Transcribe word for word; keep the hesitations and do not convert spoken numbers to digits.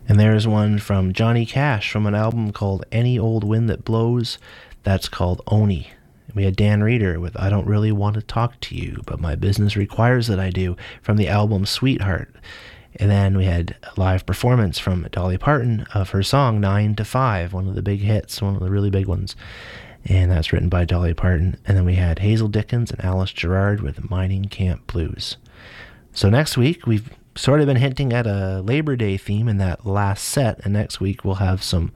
And there's one from Johnny Cash from an album called Any Old Wind That Blows. That's called Oni. We had Dan Reeder with I Don't Really Want to Talk to You, but My Business Requires That I Do from the album Sweetheart. And then we had a live performance from Dolly Parton of her song nine to five, one of the big hits, one of the really big ones. And that's written by Dolly Parton. And then we had Hazel Dickens and Alice Gerrard with Mining Camp Blues. So next week, we've sort of been hinting at a Labor Day theme in that last set, and next week we'll have some